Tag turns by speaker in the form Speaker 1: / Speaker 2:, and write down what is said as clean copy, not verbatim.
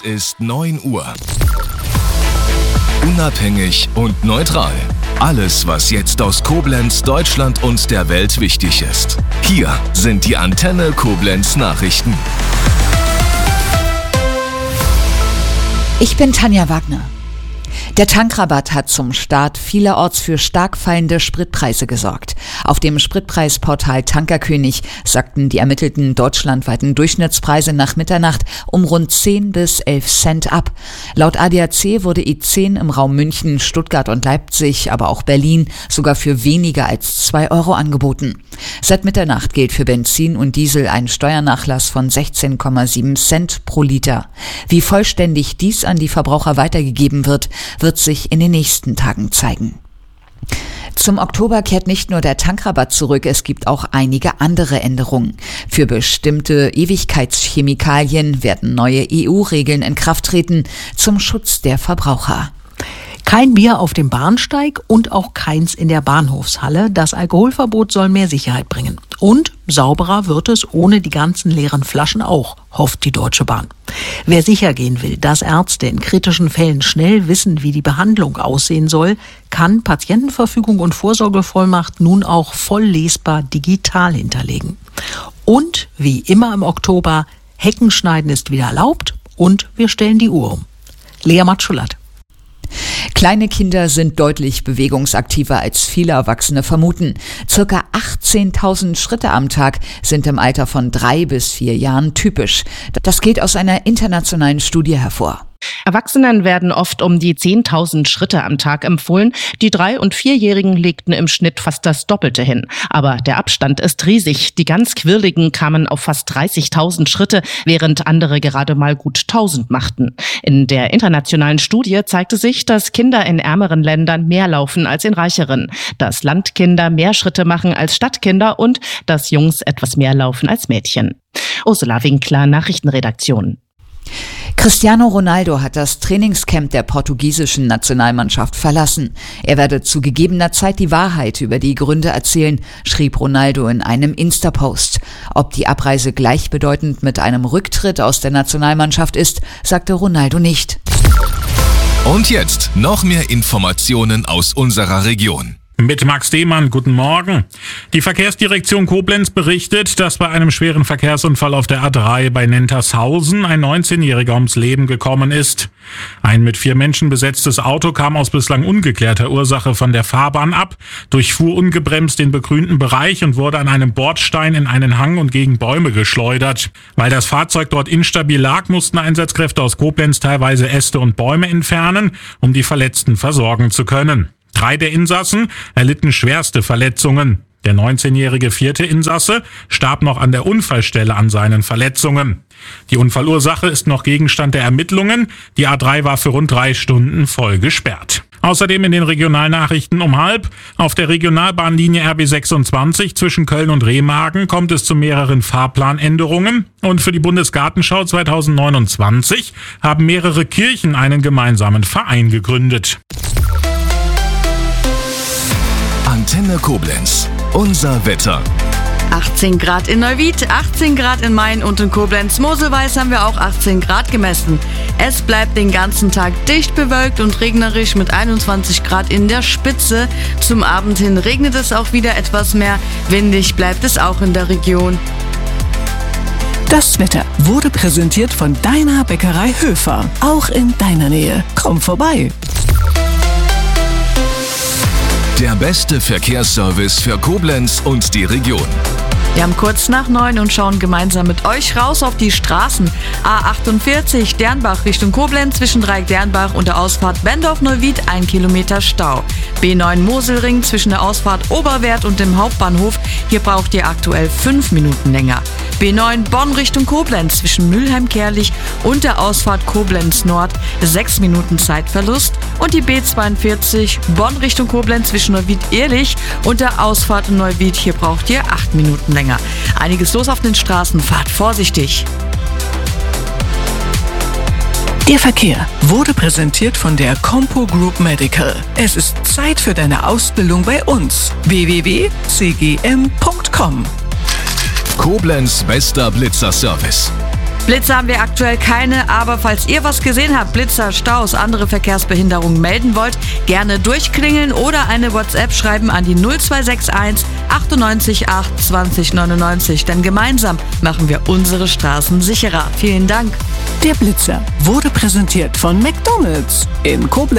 Speaker 1: ist 9 Uhr. Unabhängig und neutral. Alles, was jetzt aus Koblenz, Deutschland und der Welt wichtig ist. Hier sind die Antenne Koblenz Nachrichten.
Speaker 2: Ich bin Tanja Wagner. Der Tankrabatt hat zum Start vielerorts für stark fallende Spritpreise gesorgt. Auf dem Spritpreisportal Tankerkönig sagten die ermittelten deutschlandweiten Durchschnittspreise nach Mitternacht um rund 10 bis 11 Cent ab. Laut ADAC wurde E10 im Raum München, Stuttgart und Leipzig, aber auch Berlin sogar für weniger als 2 Euro angeboten. Seit Mitternacht gilt für Benzin und Diesel ein Steuernachlass von 16,7 Cent pro Liter. Wie vollständig dies an die Verbraucher weitergegeben wird sich in den nächsten Tagen zeigen. Zum Oktober kehrt nicht nur der Tankrabatt zurück, es gibt auch einige andere Änderungen. Für bestimmte Ewigkeitschemikalien werden neue EU-Regeln in Kraft treten zum Schutz der Verbraucher.
Speaker 3: Kein Bier auf dem Bahnsteig und auch keins in der Bahnhofshalle. Das Alkoholverbot soll mehr Sicherheit bringen. Und sauberer wird es ohne die ganzen leeren Flaschen auch, hofft die Deutsche Bahn. Wer sicher gehen will, dass Ärzte in kritischen Fällen schnell wissen, wie die Behandlung aussehen soll, kann Patientenverfügung und Vorsorgevollmacht nun auch voll lesbar digital hinterlegen. Und wie immer im Oktober, Heckenschneiden ist wieder erlaubt und wir stellen die Uhr um. Lea Matschulat.
Speaker 2: Kleine Kinder sind deutlich bewegungsaktiver als viele Erwachsene vermuten. Circa 18.000 Schritte am Tag sind im Alter von 3 bis 4 Jahren typisch. Das geht aus einer internationalen Studie hervor.
Speaker 4: Erwachsenen werden oft um die 10.000 Schritte am Tag empfohlen. Die 3- und 4-Jährigen legten im Schnitt fast das Doppelte hin. Aber der Abstand ist riesig. Die ganz Quirligen kamen auf fast 30.000 Schritte, während andere gerade mal gut 1.000 machten. In der internationalen Studie zeigte sich, dass Kinder in ärmeren Ländern mehr laufen als in reicheren, dass Landkinder mehr Schritte machen als Stadtkinder und dass Jungs etwas mehr laufen als Mädchen. Ursula Winkler, Nachrichtenredaktion.
Speaker 2: Cristiano Ronaldo hat das Trainingscamp der portugiesischen Nationalmannschaft verlassen. Er werde zu gegebener Zeit die Wahrheit über die Gründe erzählen, schrieb Ronaldo in einem Insta-Post. Ob die Abreise gleichbedeutend mit einem Rücktritt aus der Nationalmannschaft ist, sagte Ronaldo nicht.
Speaker 1: Und jetzt noch mehr Informationen aus unserer Region.
Speaker 5: Mit Max Demann, guten Morgen. Die Verkehrsdirektion Koblenz berichtet, dass bei einem schweren Verkehrsunfall auf der A3 bei Nentershausen ein 19-Jähriger ums Leben gekommen ist. Ein mit 4 Menschen besetztes Auto kam aus bislang ungeklärter Ursache von der Fahrbahn ab, durchfuhr ungebremst den begrünten Bereich und wurde an einem Bordstein in einen Hang und gegen Bäume geschleudert. Weil das Fahrzeug dort instabil lag, mussten Einsatzkräfte aus Koblenz teilweise Äste und Bäume entfernen, um die Verletzten versorgen zu können. 3 der Insassen erlitten schwerste Verletzungen. Der 19-jährige 4. Insasse starb noch an der Unfallstelle an seinen Verletzungen. Die Unfallursache ist noch Gegenstand der Ermittlungen. Die A3 war für rund 3 Stunden voll gesperrt. Außerdem in den Regionalnachrichten um 12:30 auf der Regionalbahnlinie RB26 zwischen Köln und Remagen kommt es zu mehreren Fahrplanänderungen. Und für die Bundesgartenschau 2029 haben mehrere Kirchen einen gemeinsamen Verein gegründet.
Speaker 1: Antenne Koblenz. Unser Wetter.
Speaker 6: 18 Grad in Neuwied, 18 Grad in Main und in Koblenz. Moselweiß haben wir auch 18 Grad gemessen. Es bleibt den ganzen Tag dicht bewölkt und regnerisch mit 21 Grad in der Spitze. Zum Abend hin regnet es auch wieder etwas mehr. Windig bleibt es auch in der Region.
Speaker 7: Das Wetter wurde präsentiert von deiner Bäckerei Höfer. Auch in deiner Nähe. Komm vorbei.
Speaker 1: Der beste Verkehrsservice für Koblenz und die Region.
Speaker 6: Wir haben kurz nach 9 und schauen gemeinsam mit euch raus auf die Straßen. A48 Dernbach Richtung Koblenz zwischen Dreieck-Dernbach und der Ausfahrt Bendorf-Neuwied 1 Kilometer Stau. B9 Moselring zwischen der Ausfahrt Oberwert und dem Hauptbahnhof. Hier braucht ihr aktuell 5 Minuten länger. B9 Bonn Richtung Koblenz zwischen Mülheim-Kerlich und der Ausfahrt Koblenz Nord 6 Minuten Zeitverlust. Und die B42 Bonn Richtung Koblenz zwischen Neuwied-Ehrlich und der Ausfahrt Neuwied. Hier braucht ihr 8 Minuten länger. Einiges los auf den Straßen, fahrt vorsichtig.
Speaker 7: Der Verkehr wurde präsentiert von der Compo Group Medical. Es ist Zeit für deine Ausbildung bei uns. www.cgm.com.
Speaker 1: Koblenz bester Blitzerservice.
Speaker 6: Blitze haben wir aktuell keine, aber falls ihr was gesehen habt, Blitzer, Staus, andere Verkehrsbehinderungen melden wollt, gerne durchklingeln oder eine WhatsApp schreiben an die 0261 98 8 20 99. Denn gemeinsam machen wir unsere Straßen sicherer. Vielen Dank.
Speaker 7: Der Blitzer wurde präsentiert von McDonald's in Koblenz.